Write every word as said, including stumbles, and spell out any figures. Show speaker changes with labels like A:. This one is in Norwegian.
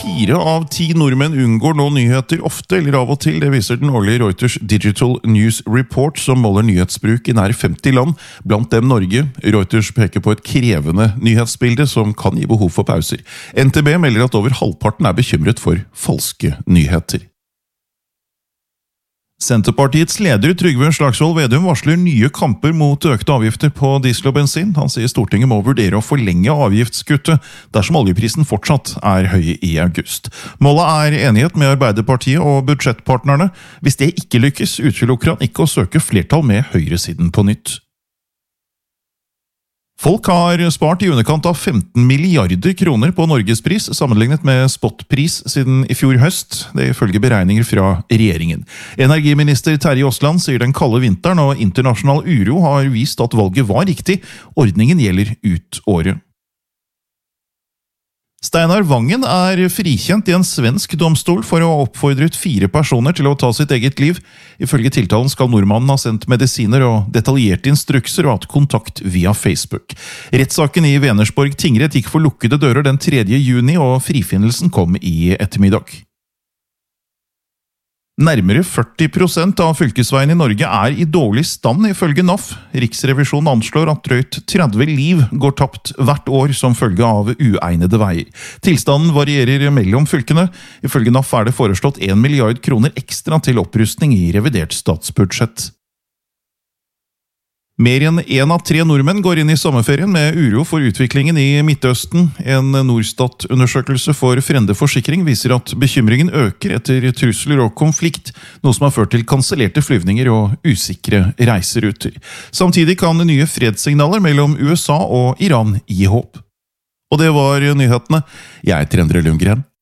A: Fire av ti nordmenn unngår nå nyheter ofte eller av og til. Det viser den årlige Reuters Digital News Report, som måler nyhetsbruk i nær femti land, blant dem Norge. Reuters peker på et krevende nyhetsbilde som kan gi behov for pauser. N T B melder at over halvparten er bekymret for falske nyheter. Senterpartiets leder Trygve Slagsvold Vedum varsler nye kamper mot økte avgifter på diesel og bensin. Han sier Stortinget må vurdere å forlenge avgiftskuttet dersom oljeprisen fortsatt er høy i august. Målet er enighet med Arbeiderpartiet og budsjettpartnerne. Hvis det ikke lykkes, utelukker han ikke å søke flertall med høyresiden på nytt. Folk har spart i underkant av femten milliarder kroner på Norgespris, sammenlignet med spotpris siden i fjor høst, det ifølge beregninger fra regjeringen. Energiminister Terje Aasland sier den kalde vinteren og internasjonal uro har vist at valget var riktig. Ordningen gjelder ut året. Steinar Vangen er frikjent i en svensk domstol for å ha oppfordret fire personer til å ta sitt eget liv. Ifølge tiltalen skal nordmannen ha sendt medisiner og detaljerte instrukser og hatt kontakt via Facebook. Rettssaken i Venersborg tingrett gikk for lukkede dører den tredje juni, og frifinnelsen kom i ettermiddag. Nærmere førti prosent av fylkesveiene i Norge er i dårlig stand ifølge N A F. Riksrevisjonen anslår at drøyt tretti liv går tapt hvert år som følge av uegnede veier. Tilstanden varierer mellom fylkene. Ifølge N A F er det foreslått en milliard kroner ekstra til opprustning i revidert statsbudsjett. Mer enn en av tre nordmenn går inn i sommerferien med uro for utviklingen i Midtøsten. En Norstat-undersøkelse for Frende Forsikring viser at bekymringen øker etter trusler og konflikt, noe som har ført til kansellerte flyvninger og usikre reiseruter. Samtidig kan nye fredssignaler mellom U S A og Iran gi håp. Og det var nyhetene. Jeg heter Endre Lundgren.